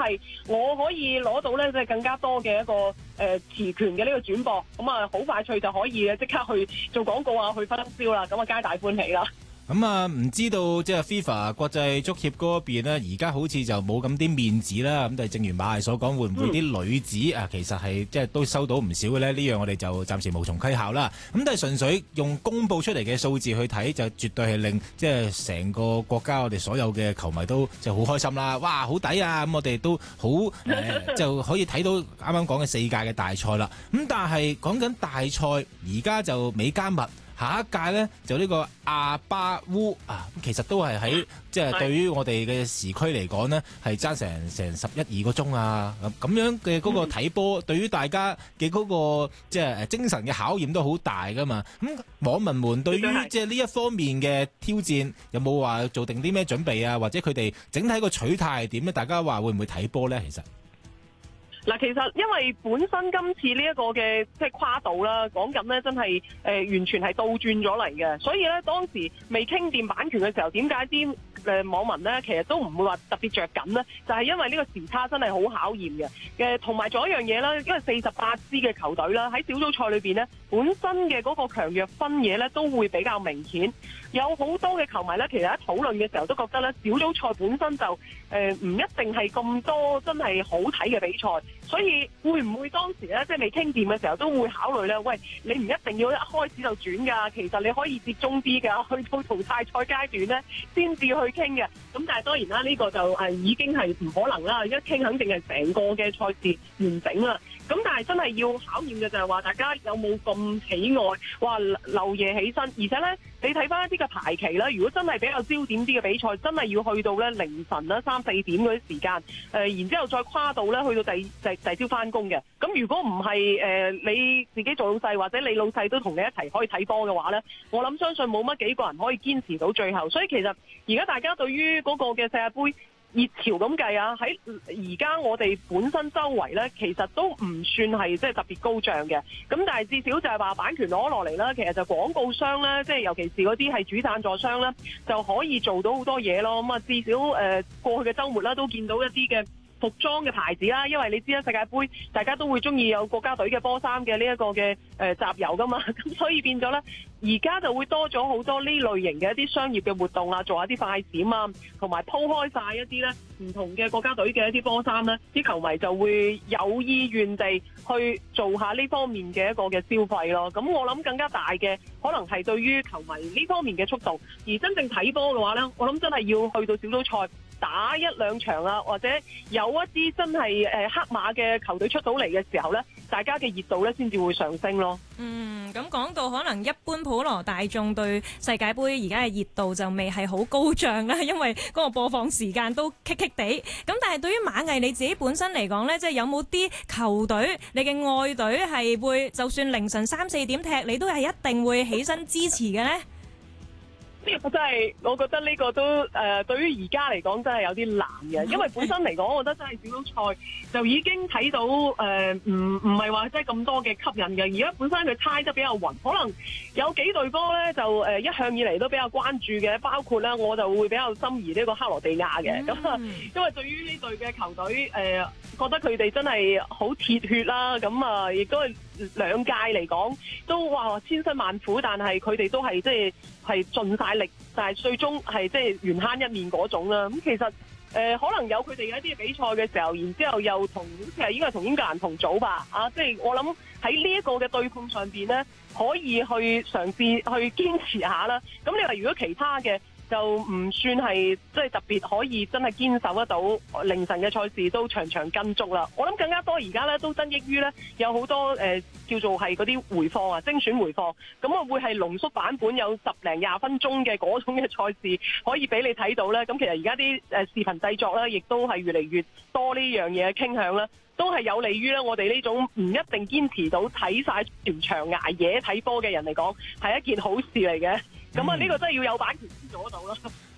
係我可以攞到咧即係更加多嘅一個持權嘅呢個轉播，咁啊好快脆就可以即刻去做廣告啊，去分銷啦，咁啊皆大歡喜啦。 咁啊，唔知道即係 FIFA 國際足協嗰邊呢，而家好似就冇咁啲面子啦。咁但係正如馬毅所講，會唔會啲女子啊，其實係即係都收到唔少嘅呢？呢樣我哋就暫時無從稽考啦。咁但係純粹用公佈出嚟嘅數字去睇，就絕對係令即係成個國家我哋所有嘅球迷都就好開心啦！哇，好抵啊！咁我哋都好就可以睇到啱啱講嘅4屆嘅大賽啦。咁但係講緊大賽，而家就美加密。下一屆呢，就呢個亞巴烏啊，其實都係喺即係對於我哋嘅時區嚟講呢，係爭成11-12個鐘啊！咁樣嘅嗰個睇波，對於大家嘅嗰個即係精神嘅考驗都好大噶嘛。咁網民們對於即係呢一方面嘅挑戰，有冇話做定啲咩準備啊？或者佢哋整體個取態係點咧？大家話會唔會睇波呢？其實？ 嗱，其實因為本身今次呢一個嘅即係跨度啦，講緊咧真係完全係倒轉咗嚟嘅，所以咧當時未傾掂版權嘅時候，點解啲網民咧其實都唔會話特別着緊咧？就係因為呢個時差真係好考驗嘅。同埋仲有一樣嘢啦，因為48支嘅球隊啦，喺小組賽裏邊咧，本身嘅嗰個強弱分野咧都會比較明顯。有好多嘅球迷咧，其實喺討論嘅時候都覺得咧，小組賽本身就唔一定係咁多真係好睇嘅比賽，所以會唔會當時咧即係未傾掂嘅時候都會考慮咧？喂，你唔一定要一開始就轉㗎，其實你可以折中啲㗎，去到淘汰賽階段咧先至去傾嘅。咁但係當然啦，呢個就已經係唔可能啦，一傾肯定係成個嘅賽事完整啦。咁但係真係要考驗嘅就係話，大家有冇咁喜愛，哇漏夜起身，而且咧你睇翻一啲嘅排期啦，如果真係比較焦點啲嘅比賽，真係要去到咧凌晨啦3-4點嗰啲時間，然之後再跨到咧去到第朝翻工嘅。咁如果唔係你自己做老細，或者你老細都同你一齊可以睇波嘅話咧，我諗相信冇乜幾個人可以堅持到最後。所以其實而家大家對於嗰個嘅世界盃熱潮咁計啊，喺而家我哋本身周圍咧，其實都唔算係即係特別高漲嘅。咁但係至少就係話版權攞落嚟啦，其實就廣告商咧，即係尤其是嗰啲係主贊助商咧，就可以做到好多嘢咯。咁啊，至少過去嘅週末啦，都見到一啲嘅服裝嘅牌子啦，因為你知啦，世界盃大家都會中意有國家隊嘅波衫嘅呢一個嘅集郵噶嘛，咁所以變咗咧，而家就會多咗好多呢類型嘅一啲商業嘅活動啊，做下啲快閃啊，同埋鋪開晒一啲咧唔同嘅國家隊嘅一啲波衫咧，啲球迷就會有意願地去做下呢方面嘅一個嘅消費咯。咁我諗更加大嘅可能係對於球迷呢方面嘅觸動，而真正睇波嘅話咧，我諗真係要去到小組賽打1-2場啊，或者有一啲真係黑馬嘅球隊出到嚟嘅時候呢，大家嘅熱度呢先至會上升咯。 咁講到可能一般普羅大眾對世界盃而家嘅熱度就未係好高漲啦，因為嗰個播放時間都棘棘地。咁但係對於馬毅你自己本身嚟講呢，即係有冇啲球隊你嘅愛隊係會就算凌晨3-4點踢，你都係一定會起身支持嘅呢？ 呢個真係，我覺得呢個都對於而家嚟講真係有啲難嘅，因為本身嚟講，我覺得真係小組賽就已經睇到唔係話真係咁多嘅吸引嘅。而家本身佢猜得比較暈，可能有幾隊波咧就一向以嚟都比較關注嘅，包括咧我就會比較心儀呢個克羅地亞嘅。咁因為對於呢隊嘅球隊覺得佢哋真係好鐵血啦，咁啊亦都係2屆嚟講都話千辛萬苦，但係佢哋都係即係盡晒力，但係最終係即係緣慳一面嗰種啦。咁其實可能有佢哋一啲比賽嘅時候，然之後又同好似係應該係同英格蘭同組吧，即係我諗喺呢一個嘅對碰上邊咧，可以去嘗試去堅持下啦。咁你話如果其他嘅，就唔算係即係特別可以真係堅守得到凌晨嘅賽事都場場跟足啦。我諗更加多而家咧都得益於咧有好多叫做係嗰啲回放啊，精選回放，咁啊會係濃縮版本，有10-20分鐘嘅嗰種嘅賽事可以俾你睇到咧。咁其實而家啲視頻製作咧，亦都係越嚟越多呢樣嘢傾向啦，都係有利於咧我哋呢種唔一定堅持到睇晒全場捱夜睇波嘅人嚟講，係一件好事嚟嘅。咁啊，呢個真係要有版權先做得到咯。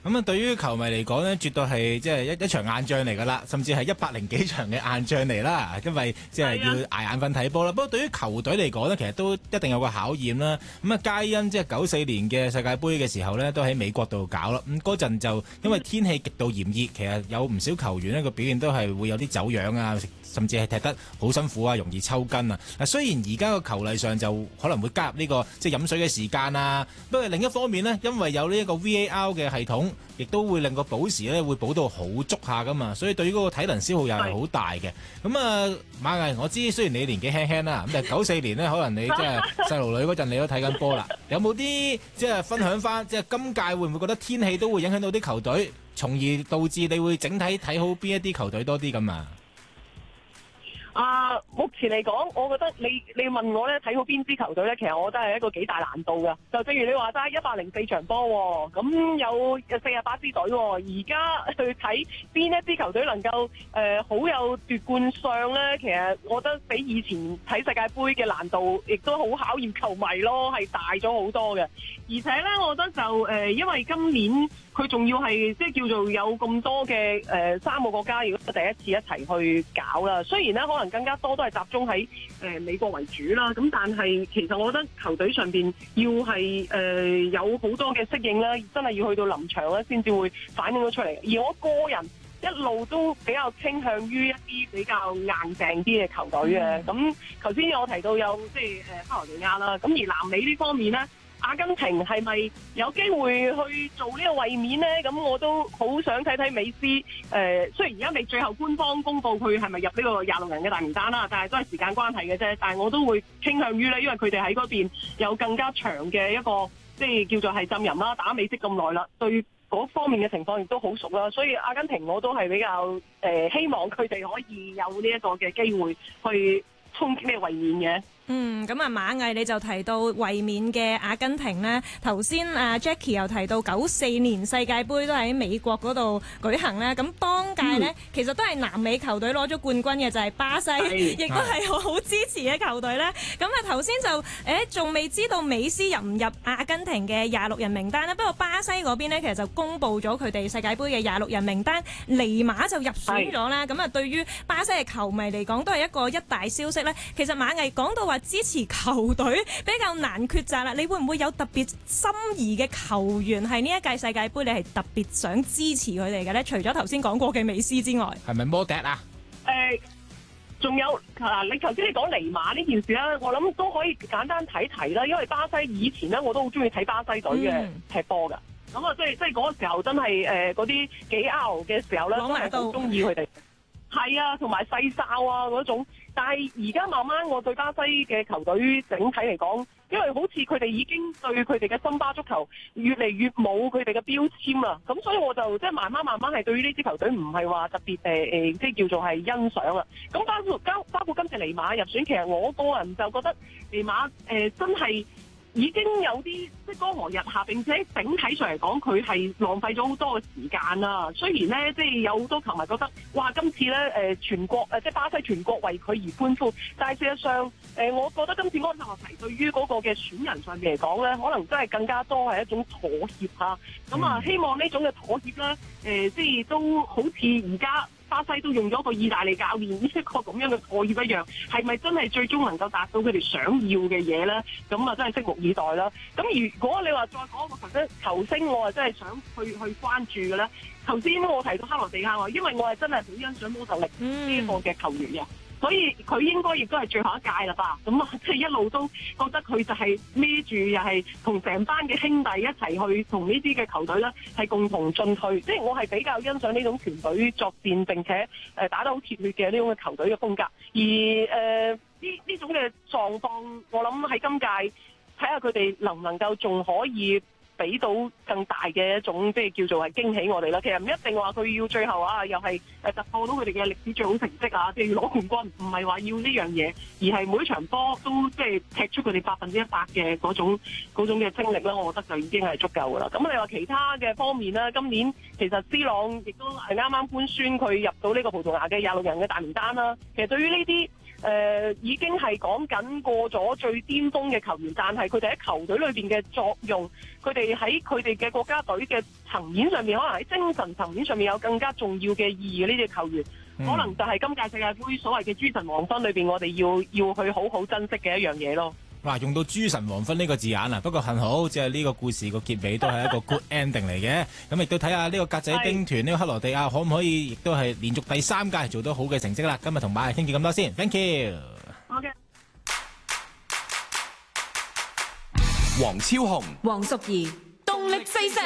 咁啊，對於球迷嚟講呢，絕對係即係一場硬仗嚟噶啦，甚至係100幾場嘅硬仗嚟啦。因為即係要捱眼瞓睇波啦。不過對於球隊嚟講呢，其實都一定有個考驗啦。咁啊，皆因即係94年嘅世界盃嘅時候呢，都喺美國度搞啦。咁嗰陣就因為天氣極度炎熱，其實有唔少球員呢個表現都係會有啲走樣啊，甚至係踢得好辛苦啊，容易抽筋啊。嗱，雖然而家個球例上就可能會加入呢個即係飲水嘅時間啊，不過另一方面呢，因為有呢一個 VAR 嘅系統，亦都會令個補時咧會補到好足下噶嘛，所以對於嗰個體能消耗又係好大嘅。咁啊，馬毅，我知雖然你年紀輕輕啦，咁但係94年呢，可能你即係細路女嗰陣你都睇緊波啦，有冇啲即係分享翻？即係今屆會唔會覺得天氣都會影響到啲球隊，從而導致你會整體睇好邊一啲球隊多啲咁啊？ 目前嚟講，我覺得你問我咧睇好邊支球隊咧，其實我覺得係一個幾大難度㗎。就正如你話齋104場波，咁有48支隊，而家去睇邊一支球隊能夠好有奪冠相咧，其實我覺得比以前睇世界盃嘅難度，亦都好考驗球迷咯，係大咗好多嘅。而且咧，我覺得就因為今年佢仲要係即係叫做有咁多嘅3個國家，如果第一次一齊去搞啦。雖然咧可能更加多都係集中喺美國為主啦，咁但係其實我覺得球隊上邊要係有好多嘅適應咧，真係要去到臨場咧先至會反映到出嚟。而我個人一路都比較傾向於一啲比較硬淨啲嘅球隊嘅。咁頭先我提到有即係克羅地亞啦，咁而南美呢方面咧，阿根廷係咪有機會去做呢個衛冕呢？咁我都好想睇睇美斯。雖然而家未最後官方公布佢係咪入呢個26人嘅大名單啦，但係都係時間關係嘅啫。但係我都會傾向於呢，因為佢哋喺嗰邊有更加長嘅一個即係叫做係浸淫啦，打美式咁耐啦，對嗰方面嘅情況亦都好熟啦。所以阿根廷我都係比較希望佢哋可以有呢一個嘅機會去衝擊呢個衛冕嘅。 咁啊，馬毅你就提到衛冕嘅阿根廷呢，頭先啊 Jackie 又提到94年世界盃都喺美國嗰度舉行咧，咁當屆呢，其實都係南美球隊攞咗冠軍嘅，就係巴西，亦都係我好支持嘅球隊呢。咁啊頭先就仲未知道美斯入唔入阿根廷嘅26人名單呢，不過巴西嗰邊呢，其實就公布咗佢哋世界盃嘅26人名單，尼馬就入選咗啦。咁啊對於巴西嘅球迷嚟講都係一個一大消息呢。其實馬毅講到話支持球隊比較難抉擇啦，你會唔會有特別心儀嘅球員係呢一屆世界盃你係特別想支持佢哋嘅呢？除咗頭先講過嘅美斯之外， 係咪摩迪啊？ 仲有你頭先你講尼馬呢件事咧，我諗都可以簡單睇睇啦。因為巴西以前咧我都好中意睇巴西隊嘅踢波㗎。咁啊即係嗰個時候真係嗰啲幾 out 嘅時候咧，都係好中意佢哋。係啊，同埋細哨啊嗰種。但係而家慢慢我對巴西嘅球隊整體嚟講，因為好似佢哋已經對佢哋嘅森巴足球越嚟越冇佢哋嘅標籤啦，咁所以我就即係慢慢係對於呢支球隊唔係話特別即係叫做係欣賞啦。咁包括今次尼馬入選，其實我個人就覺得尼馬真係已經有啲即係江河日下，並且整體上嚟講，佢係浪費咗好多嘅時間啦。雖然咧，即係有好多球迷覺得，哇！今次咧全國即係巴西全國為佢而歡呼，但係事實上我覺得今次安納提對於嗰個嘅選人上面嚟講咧，可能真係更加多係一種妥協嚇。咁啊，希望呢種嘅妥協咧，即係都好似而家巴西都用咗個意大利教練呢一個咁樣嘅妥協一樣，係咪真係最終能夠達到佢哋想要嘅嘢咧？咁啊，真係拭目以待啦。咁如果你話再講一個球星，我係真係想去關注嘅咧。頭先我提到克羅地亞，因為我係真係好欣賞摩特力呢一個嘅球員嘅。所以佢應該亦都係最後一屆啦吧？咁啊，即係一路都覺得佢就係孭住，又係同成班嘅兄弟一齊去同呢啲嘅球隊咧，係共同進退。即係我係比較欣賞呢種團隊作戰並且打得好鐵血嘅呢種嘅球隊嘅風格。而呢種嘅狀況，我諗喺今屆睇下佢哋能唔能夠仲可以俾到更大嘅一種即係叫做係驚喜我哋啦。其實唔一定話佢要最後又係突破到佢哋嘅歷史最好成績啊，即係要攞冠軍，唔係話要呢樣嘢，而係每一場波都即係踢出佢哋100%嘅嗰種嘅精力啦。我覺得就已經係足夠噶啦。咁你話其他嘅方面啦，今年其實 C 朗亦都係啱啱官宣佢入到呢個葡萄牙嘅26人嘅大名單啦。其實對於呢啲已經係講緊過咗最巔峰嘅球員，但係佢哋喺球隊裏邊嘅作用，佢哋喺佢哋嘅國家隊嘅層面上面，可能喺精神層面上面有更加重要嘅意義嘅呢啲球員，可能就係今屆世界盃所謂嘅諸神黃昏裏邊，我哋要去好好珍惜嘅一樣嘢咯。 哇！用到諸神黃昏呢個字眼啊，不過幸好即係呢個故事個結尾都係一個 good ending 嚟嘅。咁亦都睇下呢個格仔兵團呢個克羅地亞可唔可以亦都係連續第3屆做到好嘅成績啦。今日同馬傾住咁多先 ，thank you。 OK。 黃超雄、 黃淑儀，動力四射。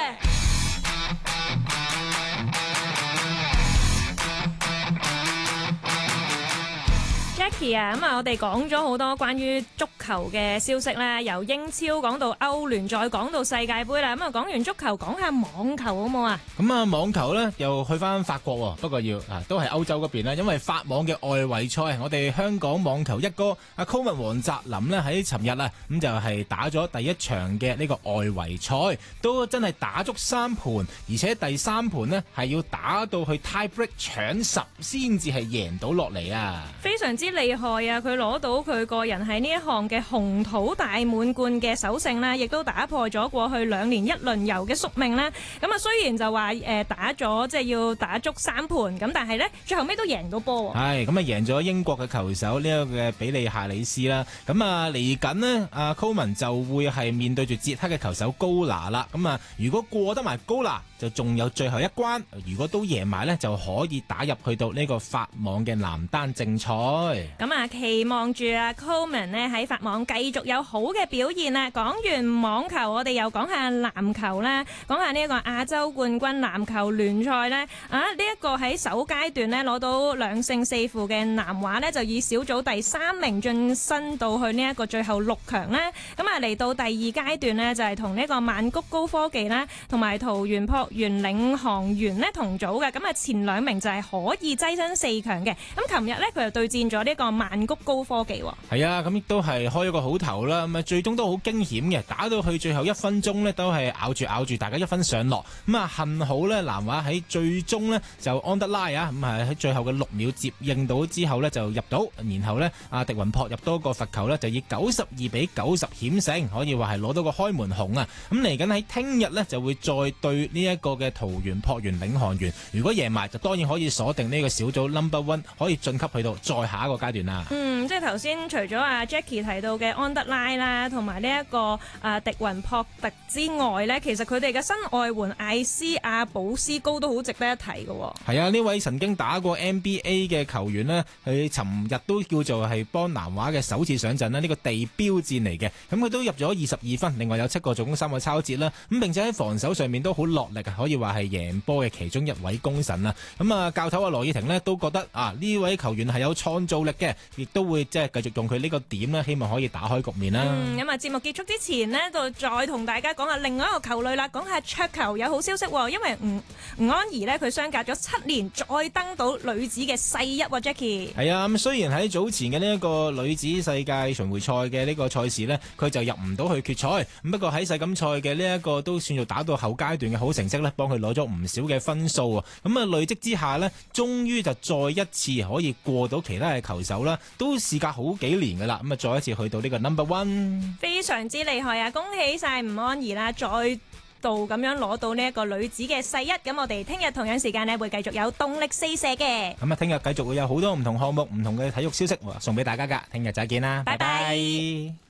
Jackie 啊，咁我哋講咗好多關於足球嘅消息咧，由英超講到歐聯，再講到世界盃啦。咁講完足球，講下網球好冇啊？咁網球呢又去翻法國喎，不過都係歐洲嗰邊啦，因為法網嘅外圍賽，我哋香港網球一哥阿 Coleman 黃澤林呢喺尋日咁就係打咗第一場嘅呢個外圍賽，都真係打足3盤，而且第3盤呢係要打到去 tie break 搶10先至係贏到落嚟啊！ 非常之厲害啊！佢攞到佢個人喺呢一項嘅紅土大滿貫嘅首勝啦，亦都打破咗過去2年1輪遊嘅宿命啦。咁啊，雖然就話打咗即係要打足3盤，咁但係呢，最後尾都贏到波。 係咁啊，贏咗英國嘅球手呢一個嘅比利夏里斯啦。咁啊，嚟緊呢，阿 Coleman 就會係面對住捷克嘅球手高拿啦。咁啊，如果過得埋高拿，就仲有最後一關。如果都贏埋呢，就可以打入去到呢個法網嘅男單正賽。 咁啊，期望住啊 Coleman 呢喺法網繼續有好嘅表現啦。講完網球，我哋又講下籃球啦，講下呢一個亞洲冠軍籃球聯賽呢。呢一個喺首階段呢攞到2勝4負嘅南華呢，就以小組第3名晉身到去呢一個最後6強啦。咁啊，嚟到第2階段呢，就係同呢個曼谷高科技啦，同埋桃園璞園領航員呢同組嘅。咁啊，前2名就係可以躋身4強嘅。咁琴日呢，佢就對戰咗呢個曼谷高科技。 係啊，咁亦都係開咗個好頭啦。咁啊，最終都好驚險嘅，打到去最後1分鐘呢，都係咬住大家1分上落。咁啊，幸好呢，南華喺最終呢，就安德拉啊，咁係喺最後嘅6秒接應到之後呢，就入到，然後呢，阿迪雲撲入多個罰球呢，就以92比90險勝，可以話係攞到個開門紅啊。咁嚟緊喺聽日呢，就會再對呢一個嘅桃園璞園領航員，如果贏埋就當然可以鎖定呢個小組 No.1，可以晉級去到再下一個階段啦。 即係頭先除咗阿 Jackie 提到嘅安德拉啦，同埋呢一個迪雲撲特之外呢，其實佢哋嘅新外援艾斯亞保斯高都好值得一提嘅。 係啊，呢位曾經打過 NBA 嘅球員呢，佢尋日都叫做係幫南華嘅首次上陣啦，呢個地標戰嚟嘅。咁佢都入咗22分，另外有7個助攻3個抄截啦。咁並且喺防守上面都好落力，可以話係贏波嘅其中一位功臣啦。咁啊，教頭羅爾廷呢都覺得呢位球員係有創造力嘅，亦都會即係繼續用佢呢個點啦，希望可以打開局面啦。 咁節目結束之前呢，就再同大家講下另外一個球類啦，講下桌球有好消息喎，因為吳安儀呢，佢相隔咗7年再登到女子嘅世一喎 Jackie。 係啊，咁雖然喺早前嘅呢一個女子世界巡迴賽嘅呢個賽事呢，佢就入唔到去決賽，咁不過喺世錦賽嘅呢一個都算做打到後階段嘅好成績呢，幫佢攞咗唔少嘅分數啊。咁啊累積之下呢，終於就再一次可以過到其他嘅球手啦，都事隔好幾年噶啦，咁啊再一次去到呢個 No.1， 非常之厲害啊！恭喜晒吳安儀啦，再度咁樣攞到呢一個女子嘅世一。咁我哋聽日同樣時間呢，會繼續有動力四射嘅。 咁啊，聽日繼續會有好多唔同項目、唔同嘅體育消息送俾大家噶。聽日再見啦，拜拜。